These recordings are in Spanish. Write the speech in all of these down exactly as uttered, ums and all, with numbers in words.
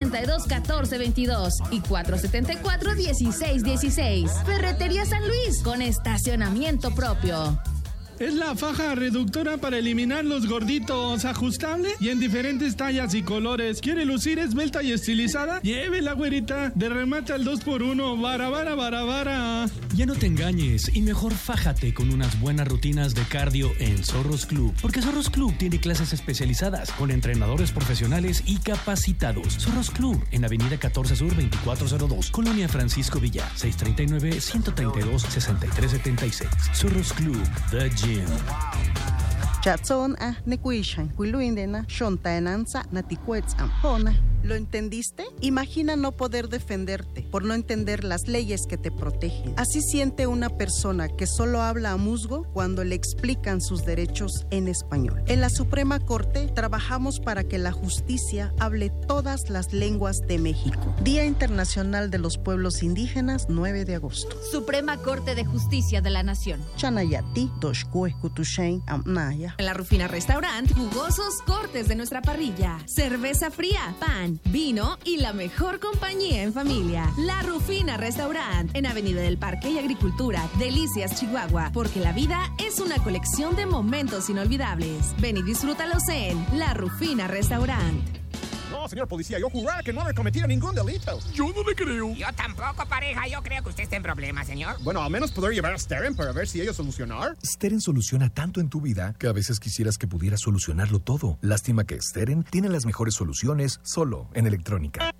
setenta y dos, catorce veintidós y cuatro setenta y cuatro, dieciséis dieciséis. Ferretería San Luis, con estacionamiento propio. Es la faja reductora para eliminar los gorditos, ajustable y en diferentes tallas y colores. ¿Quiere lucir esbelta y estilizada? Llévela, güerita. De remate al dos por uno. Vara, vara, vara, vara. Ya no te engañes y mejor fájate con unas buenas rutinas de cardio en Zorros Club. Porque Zorros Club tiene clases especializadas con entrenadores profesionales y capacitados. Zorros Club en Avenida catorce Sur veinticuatro cero dos, Colonia Francisco Villa, seis treinta y nueve, ciento treinta y dos, sesenta y tres setenta y seis. Zorros Club, The Gym. Chatson a nekuishan, kuiluindena, shontaenanza, naticuetz ampona. ¿Lo entendiste? Imagina no poder defenderte por no entender las leyes que te protegen. Así siente una persona que solo habla a musgo cuando le explican sus derechos en español. En la Suprema Corte trabajamos para que la justicia hable todas las lenguas de México. Día Internacional de los Pueblos Indígenas, nueve de agosto. Suprema Corte de Justicia de la Nación. Chanayati, Doshkue, Kutushain, Amnaya. En la Rufina Restaurant, jugosos cortes de nuestra parrilla, cerveza fría, pan, vino y la mejor compañía en familia. La Rufina Restaurant, en Avenida del Parque y Agricultura, Delicias, Chihuahua, porque la vida es una colección de momentos inolvidables. Ven y disfrútalos en La Rufina Restaurant. No, señor policía, yo juraba que no había cometido ningún delito. Yo no le creo. Yo tampoco, pareja. Yo creo que usted está en problemas, señor. Bueno, al menos poder llevar a Steren para ver si ellos solucionar. Steren soluciona tanto en tu vida que a veces quisieras que pudiera solucionarlo todo. Lástima que Steren tiene las mejores soluciones solo en electrónica.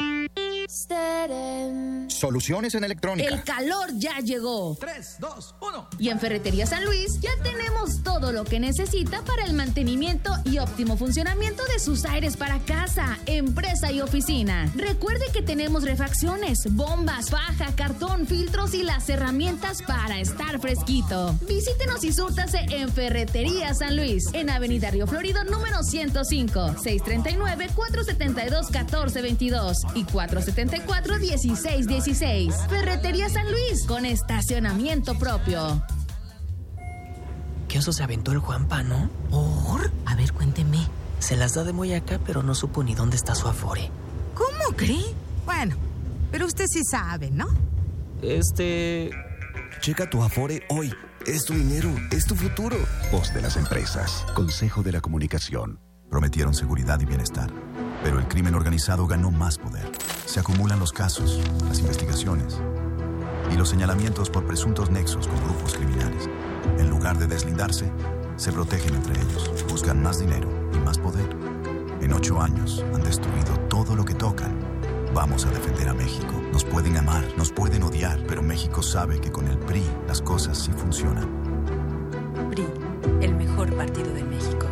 Steren. Soluciones en electrónica. El calor ya llegó. tres, dos, uno. Y en Ferretería San Luis ya tenemos todo lo que necesita para el mantenimiento y óptimo funcionamiento de sus aires para casa, empresa y oficina. Recuerde que tenemos refacciones, bombas, faja, cartón, filtros y las herramientas para estar fresquito. Visítenos y súrtase en Ferretería San Luis, en Avenida Río Florido número ciento cinco, seis treinta y nueve, cuatro setenta y dos, catorce veintidós y cuatro setenta y cuatro, dieciséis dieciséis. Ferretería San Luis, con estacionamiento propio. ¿Qué oso se aventó el Juanpa, no? ¿Por? A ver, cuénteme. Se las da de muy acá, pero no supo ni dónde está su Afore. ¿Cómo cree? Bueno, pero usted sí sabe, ¿no? Este... Checa tu Afore hoy. Es tu dinero, es tu futuro. Voz de las empresas. Consejo de la Comunicación. Prometieron seguridad y bienestar. Pero el crimen organizado ganó más poder. Se acumulan los casos, las investigaciones y los señalamientos por presuntos nexos con grupos criminales. En lugar de deslindarse, se protegen entre ellos. Buscan más dinero y más poder. En ocho años han destruido todo lo que tocan. Vamos a defender a México. Nos pueden amar, nos pueden odiar, pero México sabe que con el P R I las cosas sí funcionan. P R I, el mejor partido de México.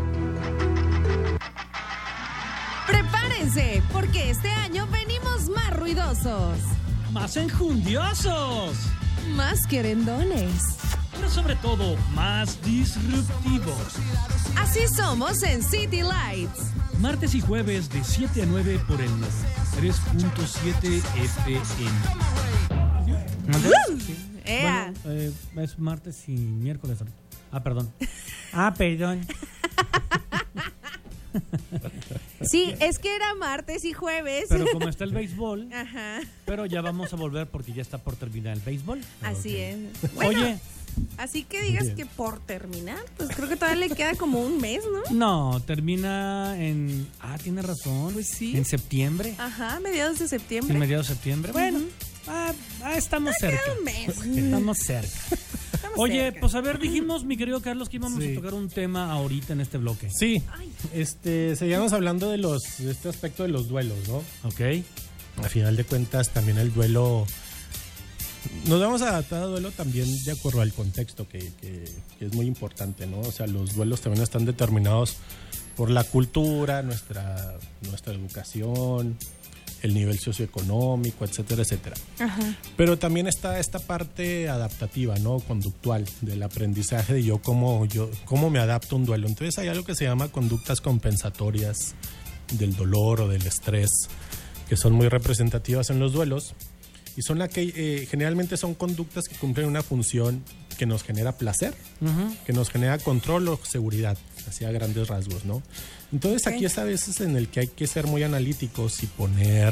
¡Prepárense! Porque este año venimos más ruidosos, más enjundiosos, más querendones, pero sobre todo más disruptivos. Así somos en City Lights. Martes y jueves de siete a nueve por el tres punto siete F M. Bueno, eh, es martes y miércoles. Ah, perdón. Ah, perdón. Sí, es que era martes y jueves. Pero como está el béisbol, ajá. Pero ya vamos a volver porque ya está por terminar el béisbol. Así okay. es. Bueno, oye, así que digas que por terminar, pues creo que todavía le queda como un mes, ¿no? No, termina en... Ah, tiene razón. Pues sí. En septiembre. Ajá, mediados de septiembre. En mediados de septiembre. Bueno, uh-huh. ah, ah, estamos cerca. Queda un mes. Estamos cerca. Estamos Oye, cerca. Pues a ver, dijimos, mi querido Carlos, que íbamos sí. a tocar un tema ahorita en este bloque. Sí, este, seguíamos hablando de los de este aspecto de los duelos, ¿no? Ok. A final de cuentas, también el duelo... Nos vamos a adaptar a duelo también de acuerdo al contexto, que, que, que es muy importante, ¿no? O sea, los duelos también están determinados por la cultura, nuestra, nuestra educación, el nivel socioeconómico, etcétera, etcétera. Ajá. Pero también está esta parte adaptativa, ¿no? Conductual, del aprendizaje de yo cómo, yo cómo me adapto a un duelo. Entonces hay algo que se llama conductas compensatorias del dolor o del estrés, que son muy representativas en los duelos. Y son la que eh, generalmente son conductas que cumplen una función que nos genera placer, uh-huh. que nos genera control o seguridad, así a grandes rasgos, ¿no? Entonces okay. aquí es a veces en el que hay que ser muy analíticos y poner